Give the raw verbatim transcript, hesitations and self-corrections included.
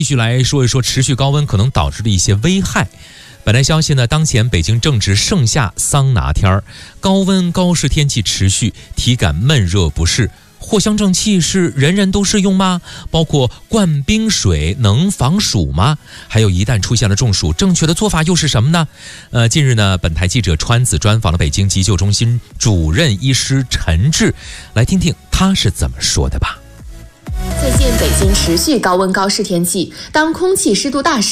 继续来说一说持续高温可能导致的一些危害。本台消息呢，当前北京正值盛夏桑拿天儿，高温高湿天气持续，体感闷热不适。藿香正气是人人都适用吗？包括灌冰水能防暑吗？还有一旦出现了中暑，正确的做法又是什么呢？呃，近日呢，本台记者川子专访了北京急救中心主任医师陈志，来听听他是怎么说的吧。 最近北京持续高温高湿天气，当空气湿度大时